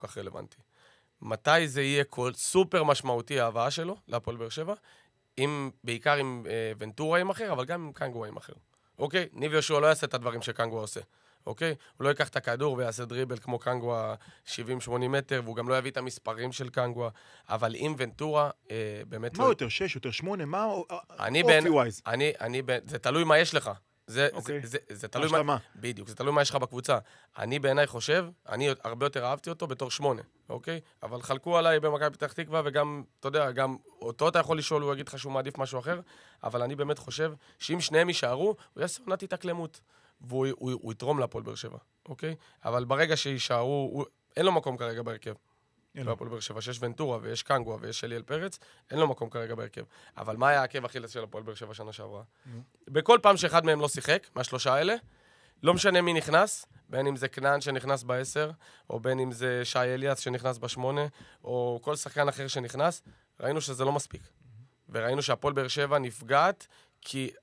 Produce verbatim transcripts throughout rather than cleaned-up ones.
כל כך רלוונטי. מתי זה יהיה כל סופר משמעותי ההבאה שלו, להפועל באר שבע, עם, בעיקר עם אה, ונטורה עם אחר, אבל גם עם קנגווה עם אחר. אוקיי? ניב יהושע לא יעשה את הדברים שקנגווה עושה. אוקיי? הוא לא ייקח את הכדור ויעשה דריבל כמו קנגווה שבעים שמונים מטר, והוא גם לא יביא את המספרים של קנגווה, אבל עם ונטורה, אה, באמת מה לא... יותר, שש, יותר שמונה, מה אני אופי בין, ווייז? אני, אני בין, זה תלוי מה יש לך. זה, אוקיי. זה, זה, זה תלוי מה, מה, בדיוק, זה תלוי מה יש לך בקבוצה. אני בעיניי חושב, אני הרבה יותר אהבתי אותו בתור שמונה, אוקיי? אבל חלקו עליי במכבי פתח תקווה, וגם, אתה יודע, גם אותו אתה יכול לשאול, הוא יגיד לך שהוא מעדיף משהו אחר, אבל אני באמת חושב שאם שניהם יישארו, הוא יעשה עונת התאקלמות, והוא הוא, הוא יתרום להפועל באר שבע, אוקיי? אבל ברגע שיישארו, הוא, אין לו מקום כרגע בהרכב. בהפועל באר שבע, שיש ונטורה ויש קנגווה ויש אליאל פרץ, אין לו מקום כרגע בהרכב. אבל מה היה העקב אכילס של הפועל באר שבע שנה שעברה? בכל פעם שאחד מהם לא שיחק, מהשלושה האלה, לא משנה מי נכנס, בין אם זה קנן שנכנס בעשר, או בין אם זה שי אליאס שנכנס בשמונה, או כל שחקן אחר שנכנס, ראינו שזה לא מספיק. וראינו שהפועל באר שבע נפגעת, כי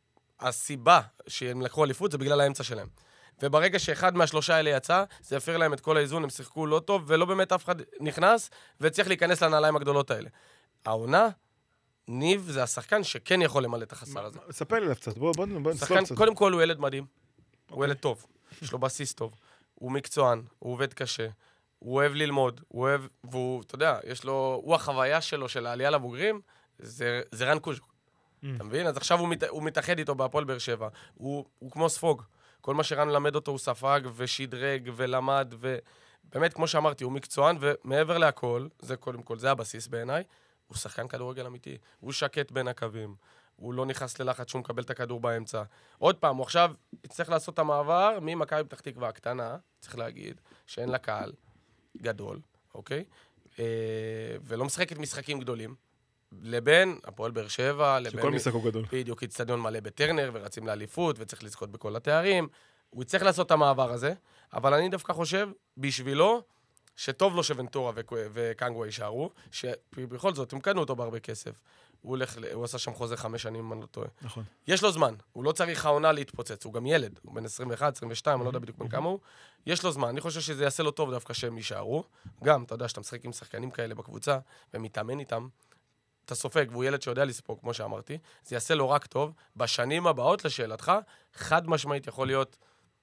הסיבה שהם לקחו אליפות זה בגלל האמצע שלהם. וברגע שאחד מהשלושה האלה יצא, זה יפר להם את כל האיזון, הם שיחקו לא טוב, ולא באמת אף אחד נכנס, וצריך להיכנס לנעליים הגדולות האלה. העונה, ניב זה השחקן שכן יכול למלא את החסר הזה. ספר לי קצת, בוא, בוא, בוא שחקן, קצת. קודם כל הוא ילד מדהים, הוא ילד טוב, יש לו בסיס טוב, הוא מקצוען, הוא עובד קשה, הוא אוהב ללמוד, הוא אוהב, והוא, אתה יודע, יש לו, הוא החוויה שלו של העלייה לבוגרים, זה, זה רן קוז'וק. אתה מבין? אז עכשיו הוא, מת, הוא מתאחד איתו בהפועל באר שבע, הוא, הוא כמו ספוג. כל מה שרן למד אותו הוא ספג ושדרג ולמד, ובאמת, כמו שאמרתי, הוא מקצוען, ומעבר להכל, זה קודם כל, זה הבסיס בעיניי, הוא שחקן כדורגל אמיתי. הוא שקט בין הקווים, הוא לא נכנס ללחץ שהוא מקבל את הכדור באמצע. עוד פעם, הוא עכשיו יצטרך לעשות את המעבר ממכבי פתח תקווה הקטנה, צריך להגיד, שאין לה קהל גדול, אוקיי? ולא משחקת משחקים גדולים. לבין הפועל באר שבע, לבין... שכל משחק הוא גדול. בדיוק, אצטדיון מלא בטרנר, ורצים לאליפות, וצריך לזכות בכל התארים. הוא יצטרך לעשות את המעבר הזה, אבל אני דווקא חושב, בשבילו, שטוב לו שוונטורה וקנגווה יישארו, שבכל זאת, הם קנו אותו בהרבה כסף. הוא הולך, הוא עשה שם חוזה חמש שנים, אם אני לא טועה. נכון. יש לו זמן, הוא לא צריך העונה להתפוצץ, הוא גם ילד, הוא בן עשרים ואחת, עשרים ושתיים, אני לא יודע בדיוק בין כמה הוא. יש לו זמן, אני חושב שזה יעשה לו טוב דווקא שהם יישארו. גם, אתה יודע, שאתה משחק עם שחקנים כאלה בקבוצה, ומתאמן איתם, אתה סופג, והוא ילד שיודע לספוג, כמו שאמרתי, זה יעשה לו רק טוב. בשנים הבאות, לשאלתך, חד משמעית יכול להיות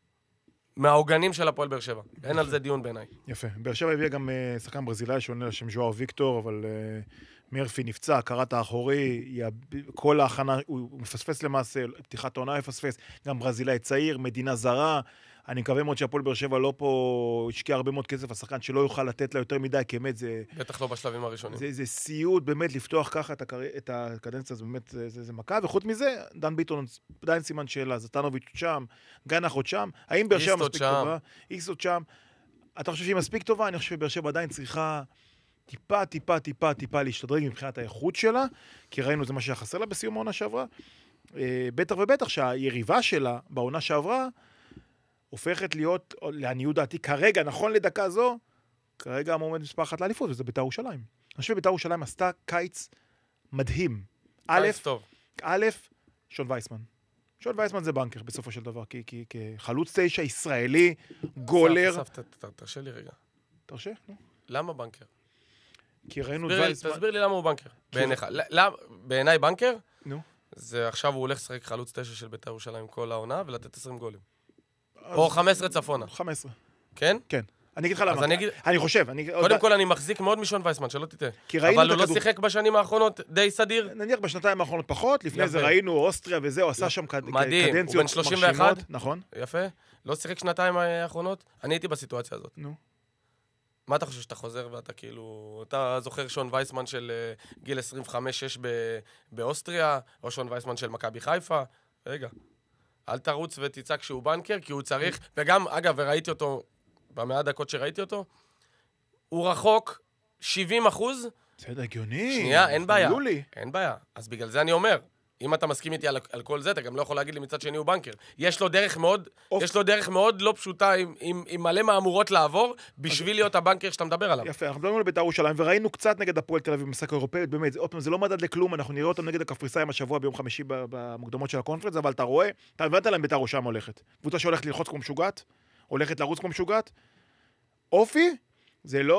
מהעוגנים של הפועל באר שבע. אין על זה דיון בעיניי. יפה. באר שבע הביאה גם uh, שחקן ברזילאי שעונה לשם ז'ואר ויקטור, אבל uh, מרפי נפצע, קראת האחורי, כל ההכנה, הוא מפספס למעשה, פתיחת העונה יפספס, גם ברזילאי צעיר, מדינה זרה, אני מקווה מאוד שהפועל באר שבע לא פה השקיע הרבה מאוד כסף, השחקן שלא יוכל לתת לה יותר מדי, כי באמת זה... בטח לא בשלבים הראשונים. זה, זה סיוט באמת לפתוח ככה את, הקר... את הקדנציה, זה באמת, זה, זה, זה מכה, וחוץ מזה, דן ביטון עדיין סימן שאלה, זטנוביץ' שם, גנח עוד שם, האם באר שבע מספיק שם. טובה? איקס עוד שם. אתה חושב שהיא מספיק טובה? אני חושב שבאר שבע עדיין צריכה טיפה, טיפה, טיפה, טיפה להשתדרג מבחינת האיכות שלה, כי ראינו זה מה שחסר לה בסיום העונה שעברה. בטח ובטח שהיריבה שלה בעונה שעברה, הופכת להיות, לעניות דעתי, כרגע, נכון לדקה זו, כרגע המועמד מספר אחת לאליפות, וזה בית"ר ירושלים. אני חושב שבית"ר ירושלים עשתה קיץ מדהים. א', א', שון וייסמן. שון וייסמן זה בנקר בסופו של דבר, כי, כי, כחלוץ תשע ישראלי, גולר. אסף, תרשה לי רגע. תרשה? נו. למה בנקר? כי ראינו את וייסמן. תסביר לי למה הוא בנקר. בעיניך. בעיניי בנקר? נו. זה עכשיו הוא הולך לשחק חלוץ תשע של בית"ר ירושלים כל העונה, ולתת עשרים גולים. או חמש עשרה צפונה. חמש עשרה. כן? כן. אני אגיד לך למה. אני, אגיד... אני חושב. קודם כל אני מחזיק מאוד משון וייסמן, שלא תטעה. אבל הוא לא שיחק בשנים האחרונות די סדיר. נניח בשנתיים האחרונות פחות, לפני זה ראינו אוסטריה וזה, הוא עשה שם קדנציות מדהים, הוא בן שלושים ואחת. נכון. יפה. לא שיחק שנתיים האחרונות. אני הייתי בסיטואציה הזאת. נו. מה אתה חושב שאתה חוזר ואתה כאילו... אתה זוכר שון וייסמן של גיל עשרים וחמש שש באוסטריה, או שון וייסמן של מכבי חיפה? רגע. אל תרוץ ותצעק שהוא בנקר, כי הוא צריך, וגם, אגב, וראיתי אותו, במאה דקות שראיתי אותו, הוא רחוק שבעים אחוז. זה הגיוני. שנייה, אין בעיה. אין בעיה. אז בגלל זה אני אומר, אם אתה מסכים איתי על, על כל זה, אתה גם לא יכול להגיד לי מצד שני הוא בנקר. יש לו דרך מאוד, אופ... יש לו דרך מאוד לא פשוטה, עם, עם, עם מלא מאמורות לעבור, בשביל להיות הבנקר שאתה מדבר עליו. יפה, אנחנו מדברים על בית"ר ירושלים, וראינו קצת נגד הפועל תל אביב במשחק האירופאי, באמת, זה, אופן, זה לא מדד לכלום, אנחנו נראה אותם נגד הקפריסאים השבוע ביום חמישי במוקדמות של הקונפרנס, אבל אתה רואה, אתה הבנת להם בית"ר ירושלים הולכת. קבוצה שהולכת ללחוץ כמו משוגעת, הולכת לרוץ כמו משוגעת. אופי, זה לא